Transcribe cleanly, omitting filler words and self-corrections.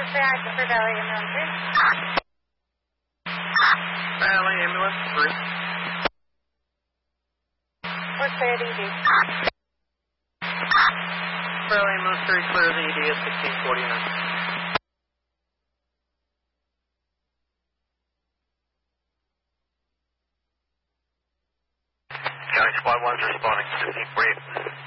say active for Valley Ambulance 3. Valley Ambulance 3. What's the ED? Valley Ambulance 3, clear the ED at 1649. County Squad 1's responding to 1548.